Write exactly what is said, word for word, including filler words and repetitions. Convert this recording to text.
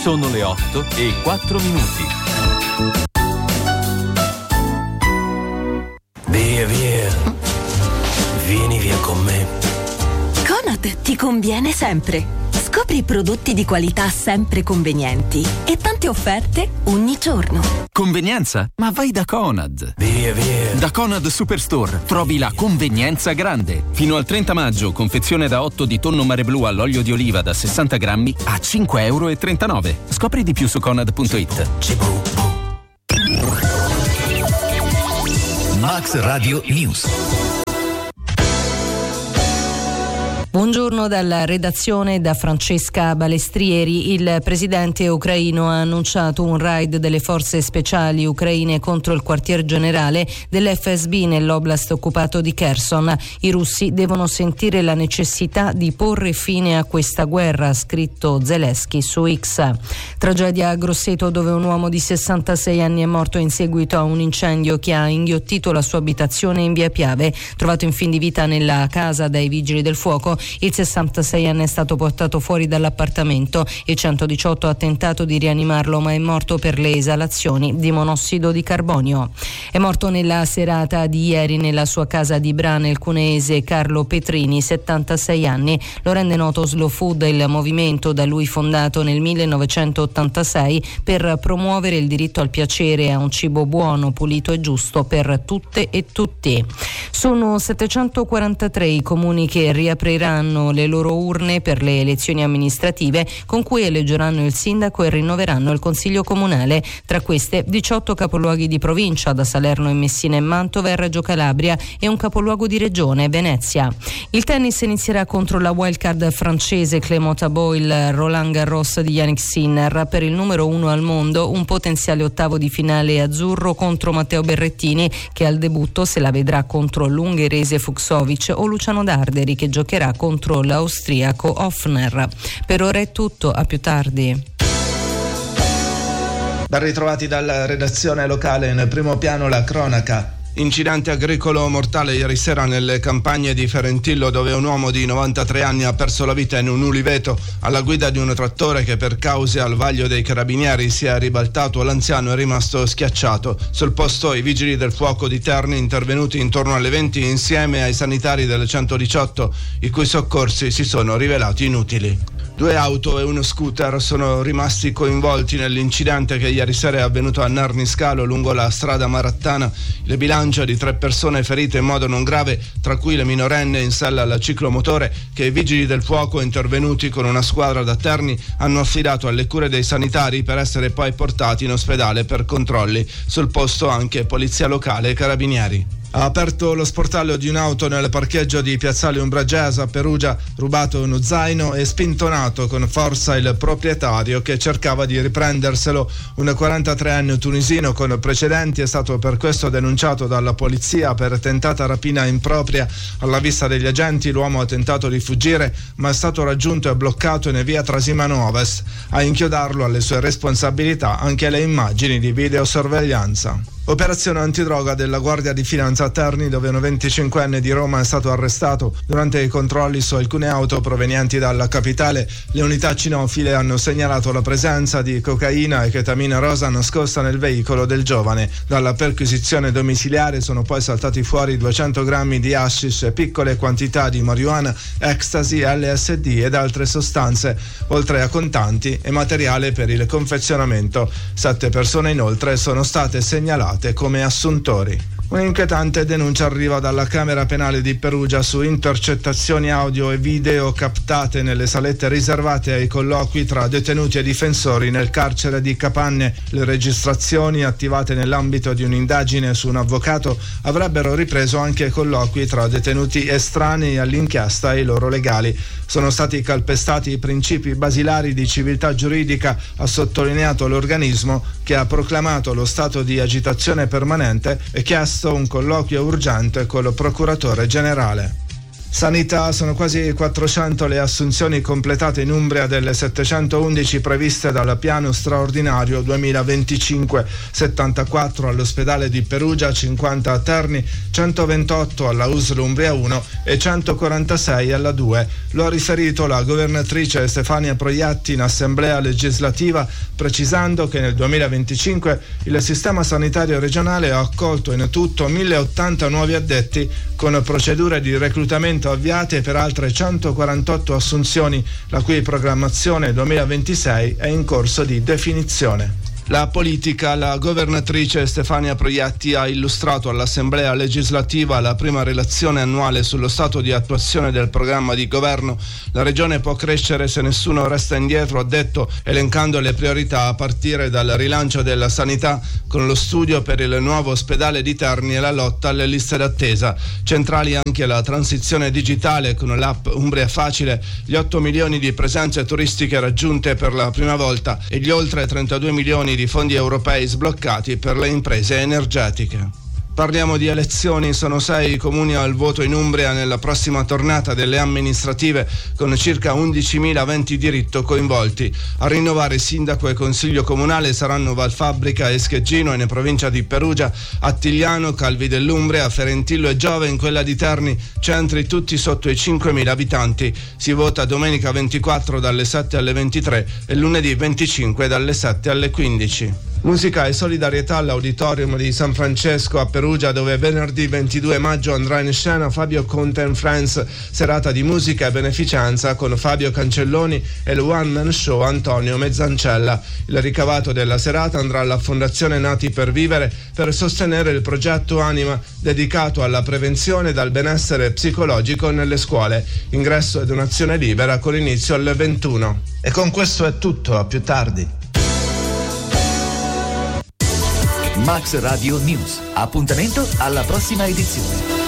Sono le otto e quattro minuti. Via, via. Vieni via con me. Conad ti conviene sempre. Scopri prodotti di qualità sempre convenienti e tante offerte ogni giorno. Convenienza? Ma vai da Conad. Via, via. Da Conad Superstore trovi la convenienza grande. Fino al trenta maggio, confezione da otto di tonno mare blu all'olio di oliva da sessanta grammi a cinque e trentanove euro. Scopri di più su conad punto it. Max Radio News. Buongiorno dalla redazione, da Francesca Balestrieri. Il presidente ucraino ha annunciato un raid delle forze speciali ucraine contro il quartier generale dell'F S B nell'oblast occupato di Kherson. I russi devono sentire la necessità di porre fine a questa guerra, ha scritto Zelensky su X. Tragedia a Grosseto, dove un uomo di sessantasei anni è morto in seguito a un incendio che ha inghiottito la sua abitazione in via Piave. Trovato in fin di vita nella casa dai vigili del fuoco, il sessantaseienne è stato portato fuori dall'appartamento. Il centodiciotto ha tentato di rianimarlo, ma è morto per le esalazioni di monossido di carbonio. È morto nella serata di ieri nella sua casa di Bra, nel cuneese, Carlo Petrini, settantasei anni. Lo rende noto Slow Food, il movimento da lui fondato nel millenovecentottantasei per promuovere il diritto al piacere e a un cibo buono, pulito e giusto per tutte e tutti. Sono settecentoquarantatré i comuni che riapriranno le loro urne per le elezioni amministrative, con cui eleggeranno il sindaco e rinnoveranno il consiglio comunale. Tra queste diciotto capoluoghi di provincia, da Salerno e Messina e Mantova e Reggio Calabria, e un capoluogo di regione, Venezia. Il tennis inizierà contro la wildcard francese Clément Tabot il Roland Garros di Yannick Sinner. Per il numero uno al mondo, un potenziale ottavo di finale azzurro contro Matteo Berrettini, che al debutto se la vedrà contro l'ungherese Fucsovic, o Luciano Darderi, che giocherà contro l'austriaco Hoffner. Per ora è tutto, a più tardi. Ben ritrovati dalla redazione locale, nel primo piano la cronaca. Incidente agricolo mortale ieri sera nelle campagne di Ferentillo, dove un uomo di novantatré anni ha perso la vita in un uliveto alla guida di un trattore che per cause al vaglio dei carabinieri si è ribaltato. L'anziano è rimasto schiacciato. Sul posto i vigili del fuoco di Terni, intervenuti intorno alle venti insieme ai sanitari del centodiciotto, i cui soccorsi si sono rivelati inutili. Due auto e uno scooter sono rimasti coinvolti nell'incidente che ieri sera è avvenuto a Narniscalo, lungo la strada Marattana. Le bilancia di tre persone ferite in modo non grave, tra cui le minorenne in sella al ciclomotore, che i vigili del fuoco, intervenuti con una squadra da Terni, hanno affidato alle cure dei sanitari per essere poi portati in ospedale per controlli. Sul posto anche polizia locale e carabinieri. Ha aperto lo sportello di un'auto nel parcheggio di Piazzale Umbragese a Perugia, rubato uno zaino e spintonato con forza il proprietario, che cercava di riprenderselo. Un quarantatreenne tunisino con precedenti è stato per questo denunciato dalla polizia per tentata rapina impropria. Alla vista degli agenti l'uomo ha tentato di fuggire, ma è stato raggiunto e bloccato in via Trasimeno Ovest. A inchiodarlo alle sue responsabilità anche le immagini di videosorveglianza. Operazione antidroga della Guardia di Finanza a Terni, dove un venticinquenne di Roma è stato arrestato. Durante i controlli su alcune auto provenienti dalla capitale, le unità cinofile hanno segnalato la presenza di cocaina e chetamina rosa nascosta nel veicolo del giovane. Dalla perquisizione domiciliare sono poi saltati fuori duecento grammi di hashish e piccole quantità di marijuana, ecstasy, L S D ed altre sostanze, oltre a contanti e materiale per il confezionamento. Sette persone inoltre sono state segnalate come assuntori. Un'inquietante denuncia arriva dalla Camera Penale di Perugia su intercettazioni audio e video captate nelle salette riservate ai colloqui tra detenuti e difensori nel carcere di Capanne. Le registrazioni, attivate nell'ambito di un'indagine su un avvocato, avrebbero ripreso anche colloqui tra detenuti estranei all'inchiesta e i loro legali. Sono stati calpestati i principi basilari di civiltà giuridica, ha sottolineato l'organismo, che ha proclamato lo stato di agitazione permanente e chiesto un colloquio urgente col procuratore generale. Sanità, sono quasi quattrocento le assunzioni completate in Umbria delle settecentoundici previste dal piano straordinario duemilaventicinque, settantaquattro all'ospedale di Perugia, cinquanta a Terni, centoventotto alla U S L Umbria uno e centoquarantasei alla due. Lo ha riferito la governatrice Stefania Proiatti in assemblea legislativa, precisando che nel duemilaventicinque il sistema sanitario regionale ha accolto in tutto mille ottanta nuovi addetti con procedure di reclutamento avviate per altre centoquarantotto assunzioni, la cui programmazione duemilaventisei è in corso di definizione. La politica, la governatrice Stefania Proiatti ha illustrato all'Assemblea legislativa la prima relazione annuale sullo stato di attuazione del programma di governo. La regione può crescere se nessuno resta indietro, ha detto, elencando le priorità a partire dal rilancio della sanità con lo studio per il nuovo ospedale di Terni e la lotta alle liste d'attesa. Centrali anche la transizione digitale con l'app Umbria Facile, gli otto milioni di presenze turistiche raggiunte per la prima volta e gli oltre trentadue milioni di fondi europei sbloccati per le imprese energetiche. Parliamo di elezioni, sono sei i comuni al voto in Umbria nella prossima tornata delle amministrative con circa undicimila aventi diritto coinvolti. A rinnovare sindaco e consiglio comunale saranno Valfabbrica e Scheggino in provincia di Perugia, Attigliano, Calvi dell'Umbria, Ferentillo e Giove in quella di Terni, centri tutti sotto i cinquemila abitanti. Si vota domenica ventiquattro dalle sette alle ventitré e lunedì venticinque dalle sette alle quindici. Musica e solidarietà all'Auditorium di San Francesco a Perugia, dove venerdì ventidue maggio andrà in scena Fabio Conte and Friends, serata di musica e beneficenza con Fabio Cancelloni e il one man show Antonio Mezzancella. Il ricavato della serata andrà alla Fondazione Nati per Vivere per sostenere il progetto Anima, dedicato alla prevenzione dal benessere psicologico nelle scuole. Ingresso e donazione libera con inizio alle ventuno. E con questo è tutto, a più tardi. Max Radio News. Appuntamento alla prossima edizione.